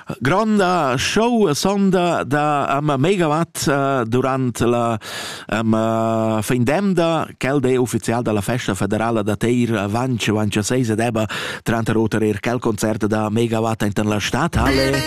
Gronda show sonda da Megawatt durant la fin d'emda, quel day ufficial dalla festa federale da Teir Vanch 26 ed eba 30 roter quel concert da Megawatt in la Stadthalle.